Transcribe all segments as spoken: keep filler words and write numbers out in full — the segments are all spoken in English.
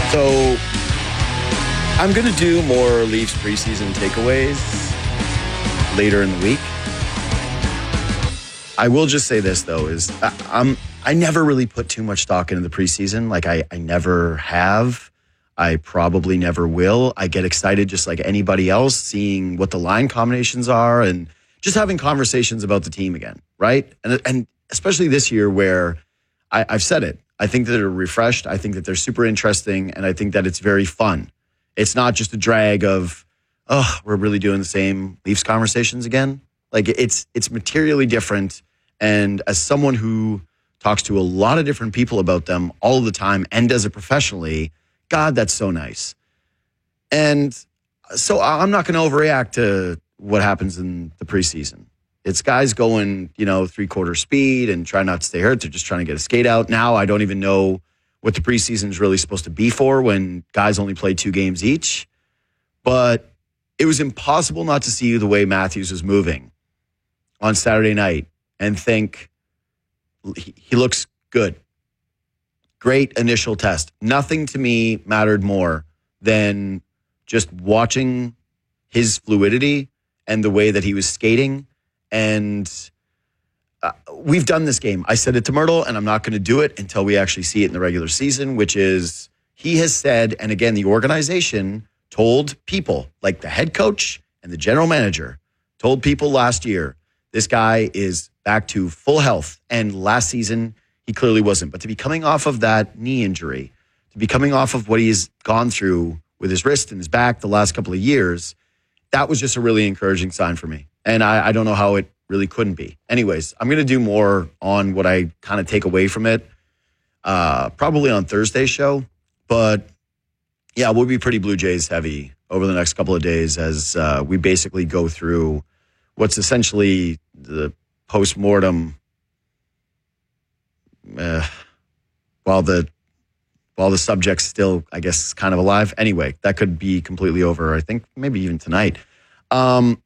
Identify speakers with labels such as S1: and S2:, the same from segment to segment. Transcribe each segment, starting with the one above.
S1: So I'm going to do more Leafs preseason takeaways later in the week. I will just say this, though, is I, I'm, I never really put too much stock into the preseason. Like, I, I never have. I probably never will. I get excited just like anybody else, seeing what the line combinations are and just having conversations about the team again, right? And, and especially this year where I, I've said it. I think that they're refreshed. I think that they're super interesting, and I think that it's very fun. It's not just a drag of, oh, we're really doing the same Leafs conversations again. Like, it's it's materially different. And as someone who talks to a lot of different people about them all the time and does it professionally, God, that's so nice. And so I'm not going to overreact to what happens in the preseason. It's guys going, you know, three-quarter speed and try not to stay hurt. They're just trying to get a skate out. Now I don't even know what the preseason is really supposed to be for when guys only play two games each. But it was impossible not to see the way Matthews was moving on Saturday night and think he, he looks good. Great initial test. Nothing to me mattered more than just watching his fluidity and the way that he was skating. And uh, we've done this game. I said it to Myrtle, and I'm not going to do it until we actually see it in the regular season, which is he has said, and again, the organization told people, like the head coach and the general manager, told people last year, this guy is back to full health. And last season, he clearly wasn't. But to be coming off of that knee injury, to be coming off of what he's gone through with his wrist and his back the last couple of years, that was just a really encouraging sign for me. And I, I don't know how it really couldn't be. Anyways, I'm going to do more on what I kind of take away from it, uh, probably on Thursday's show. But yeah, we'll be pretty Blue Jays heavy over the next couple of days as uh, we basically go through what's essentially the post-mortem uh, while the while the subject's still, I guess, kind of alive. Anyway, that could be completely over, I think, maybe even tonight. Um,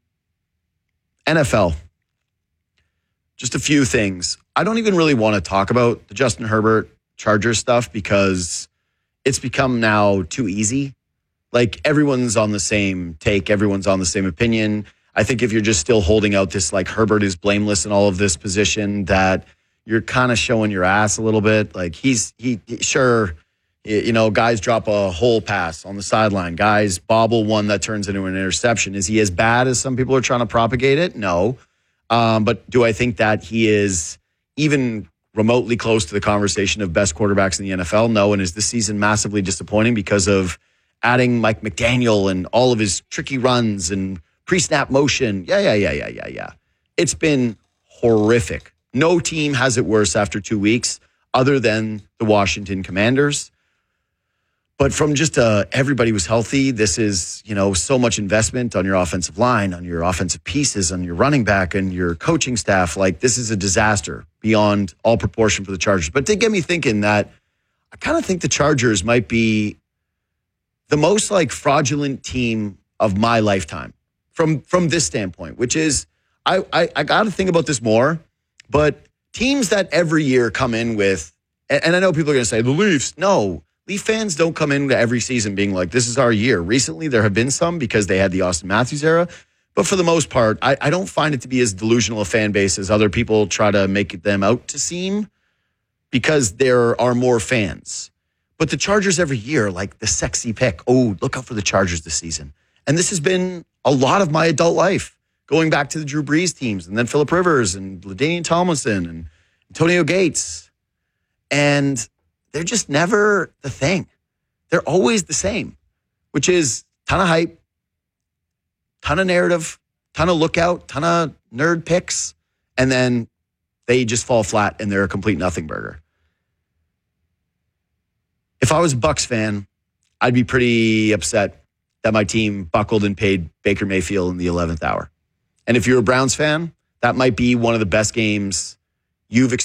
S1: N F L. Just a few things. I don't even really want to talk about the Justin Herbert Chargers stuff because it's become now too easy. Like, everyone's on the same take. Everyone's on the same opinion. I think if you're just still holding out this, like, Herbert is blameless in all of this position, that you're kind of showing your ass a little bit. Like, he's, he, he sure, you know, guys drop a whole pass on the sideline. Guys bobble one that turns into an interception. Is he as bad as some people are trying to propagate it? No. Um, but do I think that he is even remotely close to the conversation of best quarterbacks in the N F L? No. And is this season massively disappointing because of adding Mike McDaniel and all of his tricky runs and pre-snap motion? Yeah, yeah, yeah, yeah, yeah, yeah. It's been horrific. No team has it worse after two weeks other than the Washington Commanders. But from just uh, everybody was healthy, this is, you know, so much investment on your offensive line, on your offensive pieces, on your running back and your coaching staff. Like, this is a disaster beyond all proportion for the Chargers. But it did get me thinking that I kind of think the Chargers might be the most, like, fraudulent team of my lifetime from, from this standpoint, which is I, I, I got to think about this more. But teams that every year come in with, and I know people are going to say, the Leafs, no. Leaf fans don't come into every season being like, this is our year. Recently, there have been some because they had the Austin Matthews era. But for the most part, I, I don't find it to be as delusional a fan base as other people try to make them out to seem because there are more fans. But the Chargers every year, like the sexy pick. Oh, look out for the Chargers this season. And this has been a lot of my adult life, going back to the Drew Brees teams and then Phillip Rivers and LaDainian Tomlinson and Antonio Gates. And they're just never the thing. They're always the same, which is ton of hype, ton of narrative, ton of lookout, ton of nerd picks, and then they just fall flat and they're a complete nothing burger. If I was a Bucs fan, I'd be pretty upset that my team buckled and paid Baker Mayfield in the eleventh hour. And if you're a Browns fan, that might be one of the best games you've experienced